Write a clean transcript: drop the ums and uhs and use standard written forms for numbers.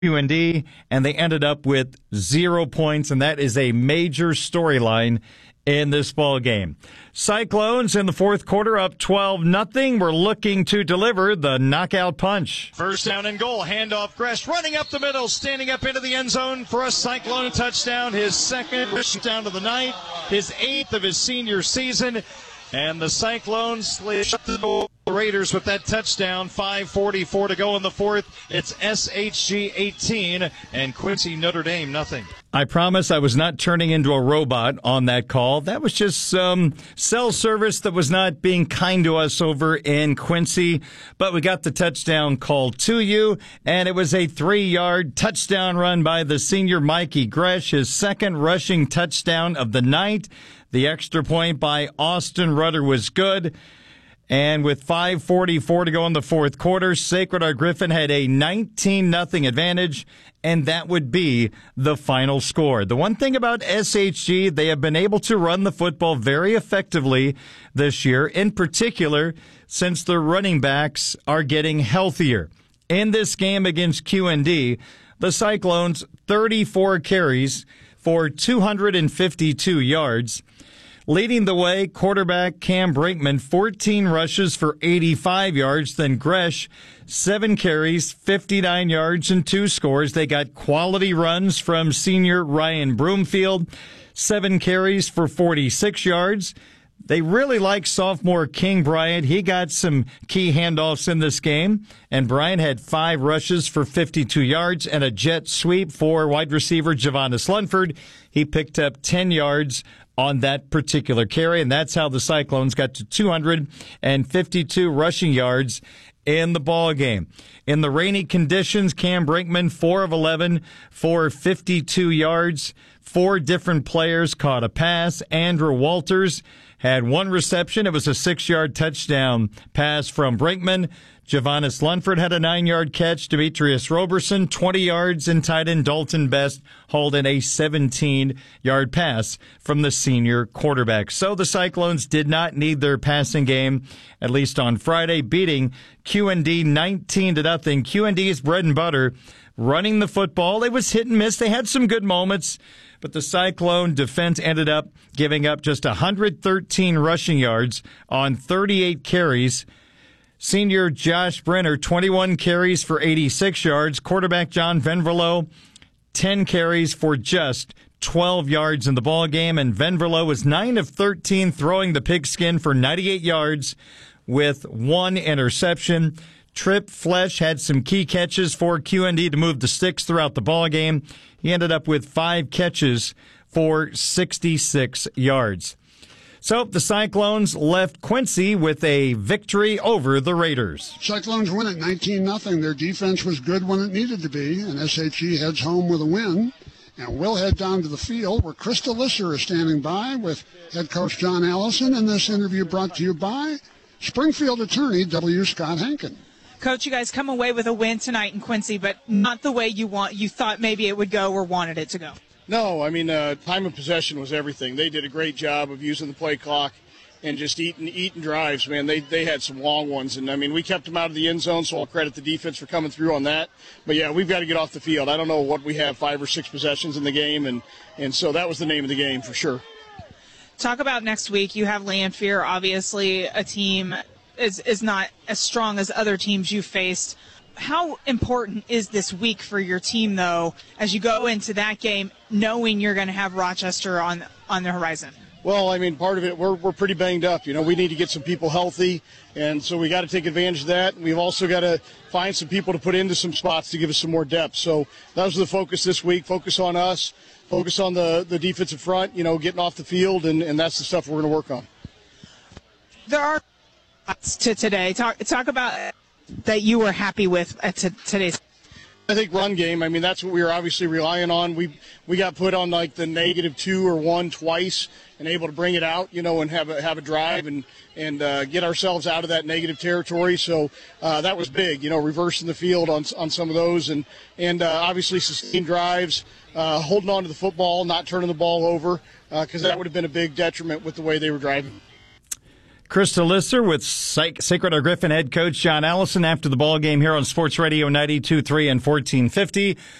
UND, and they ended up with 0 points, and that is a major storyline in this ball game. Cyclones in the fourth quarter up 12-0. We're looking to deliver the knockout punch. First down and goal. Handoff. Gresh running up the middle, standing up into the end zone for a Cyclone touchdown. His second touchdown of the night, his eighth of his senior season. And the Cyclones shut the Raiders with that touchdown. 5:44 to go in the fourth. It's SHG 18 and Quincy Notre Dame nothing. I promise I was not turning into a robot on that call. That was just some cell service that was not being kind to us over in Quincy. But we got the touchdown called to you, and it was a 3-yard touchdown run by the senior Mikey Gresh, his second rushing touchdown of the night. The extra point by Austin Rudder was good. And with 5:44 to go in the fourth quarter, Sacred Heart Griffin had a 19-0 advantage, and that would be the final score. The one thing about SHG, they have been able to run the football very effectively this year, in particular since their running backs are getting healthier. In this game against QND, the Cyclones, 34 carries for 252 yards. Leading the way, quarterback Cam Brinkman, 14 rushes for 85 yards. Then Gresh, 7 carries, 59 yards, and 2 scores. They got quality runs from senior Ryan Broomfield, 7 carries for 46 yards. They really like sophomore King Bryant. He got some key handoffs in this game, and Bryant had 5 rushes for 52 yards and a jet sweep for wide receiver Javonis Lunford. He picked up 10 yards on that particular carry, and that's how the Cyclones got to 252 rushing yards in the ball game. In the rainy conditions, Cam Brinkman, 4 of 11 for 52 yards. 4 different players caught a pass. Andrew Walters had 1 reception. It was a 6-yard touchdown pass from Brinkman. Javonis Lunford had a 9-yard catch. Demetrius Roberson, 20 yards, and tight end Dalton Best hauled in a 17-yard pass from the senior quarterback. So the Cyclones did not need their passing game, at least on Friday, beating QND 19-0. QND's bread and butter, running the football. It was hit and miss. They had some good moments, but the Cyclone defense ended up giving up just 113 rushing yards on 38 carries. Senior Josh Brenner, 21 carries for 86 yards. Quarterback John Venverlo, 10 carries for just 12 yards in the ball game. And Venverlo was 9 of 13, throwing the pigskin for 98 yards with 1 interception. Trip Flesh had some key catches for QND to move the sticks throughout the ball game. He ended up with 5 catches for 66 yards. So the Cyclones left Quincy with a victory over the Raiders. Cyclones win at 19-0. Their defense was good when it needed to be, and SHG heads home with a win. And we'll head down to the field where Krista Lisser is standing by with head coach John Allison, and this interview brought to you by Springfield attorney W. Scott Hankin. Coach, you guys come away with a win tonight in Quincy, but not the way you thought maybe it would go or wanted it to go. No, I mean, time of possession was everything. They did a great job of using the play clock and just eating drives, man. They had some long ones, and, I mean, we kept them out of the end zone, so I'll credit the defense for coming through on that. But, yeah, we've got to get off the field. I don't know what we have, 5 or 6 possessions in the game, and so that was the name of the game for sure. Talk about next week. You have Lanphier, obviously a team is not as strong as other teams you've faced. How important is this week for your team, though, as you go into that game, knowing you're going to have Rochester on the horizon? Well, I mean, part of it, we're pretty banged up. You know, we need to get some people healthy, and so we got to take advantage of that. We've also got to find some people to put into some spots to give us some more depth. So that was the focus this week. Focus on us. Focus on the defensive front, you know, getting off the field, and that's the stuff we're going to work on. There are to today. Talk about that you were happy with at today's. I think run game, I mean, that's what we were obviously relying on. We got put on like the -2 or 1 twice and able to bring it out, you know, and have a drive and get ourselves out of that negative territory. So that was big, you know, reversing the field on some of those and obviously sustained drives, holding on to the football, not turning the ball over because that would have been a big detriment with the way they were driving. Krista Lisser with Sacred Heart Griffin head coach John Allison after the ball game here on Sports Radio 92.3 and 1450.